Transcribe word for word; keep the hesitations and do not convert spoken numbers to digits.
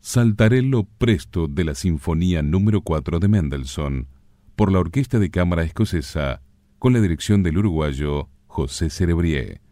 Saltarello Presto de la Sinfonía número cuatro de Mendelssohn, por la Orquesta de Cámara Escocesa, con la dirección del uruguayo José Cerebrié.